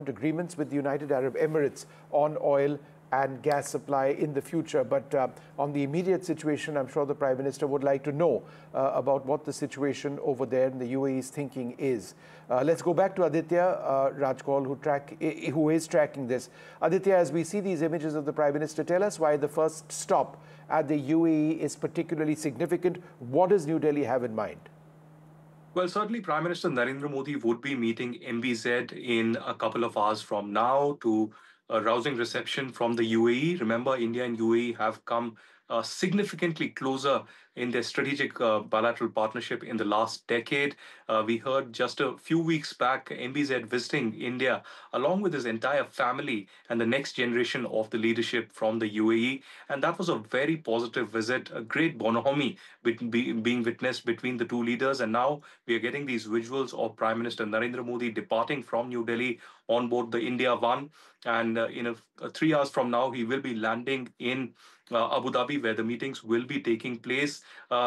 agreements with the United Arab Emirates on oil and gas supply in the future. But on the immediate situation, I'm sure the Prime Minister would like to know about what the situation over there in the UAE's thinking is. Let's go back to Aditya Rajkol, who is tracking this. Aditya, as we see these images of the Prime Minister, tell us why the first stop at the UAE is particularly significant. What does New Delhi have in mind? Well, certainly Prime Minister Narendra Modi would be meeting MBZ in a couple of hours from now to a rousing reception from the UAE. Remember, India and UAE have come significantly closer in their strategic bilateral partnership in the last decade. We heard just a few weeks back MBZ visiting India along with his entire family and the next generation of the leadership from the UAE. And that was a very positive visit, a great bonhomie being witnessed between the two leaders. And now we are getting these visuals of Prime Minister Narendra Modi departing from New Delhi on board the India One. And 3 hours from now, he will be landing in Abu Dhabi, where the meetings will be taking place.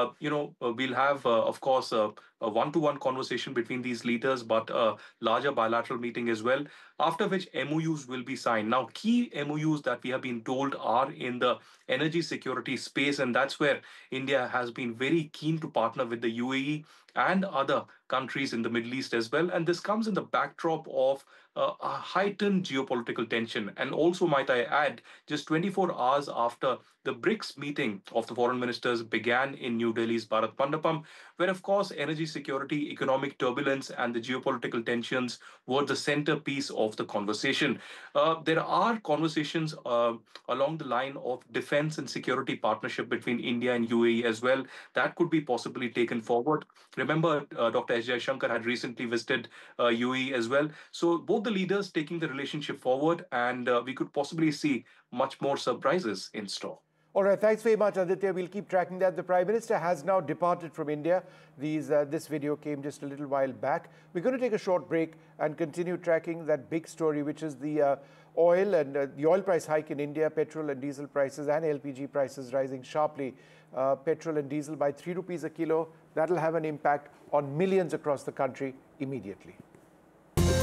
We'll have, of course, a one-to-one conversation between these leaders, but a larger bilateral meeting as well, after which MOUs will be signed. Now, key MOUs that we have been told are in the energy security space, and that's where India has been very keen to partner with the UAE and other countries in the Middle East as well. And this comes in the backdrop of a heightened geopolitical tension. And also, might I add, just 24 hours after the BRICS meeting of the foreign ministers began in New Delhi's Bharat Mandapam, where, of course, energy security, economic turbulence, and the geopolitical tensions were the centerpiece of the conversation. There are conversations along the line of defense and security partnership between India and UAE as well. That could be possibly taken forward. Remember, Dr. S. Shankar had recently visited UAE as well. So both the leaders taking the relationship forward, and we could possibly see much more surprises in store. All right, thanks very much, Aditya. We'll keep tracking that. The Prime Minister has now departed from India. This video came just a little while back. We're going to take a short break and continue tracking that big story, which is the oil and the oil price hike in India, petrol and diesel prices and LPG prices rising sharply. Petrol and diesel by 3 rupees a kilo. That'll have an impact on millions across the country immediately.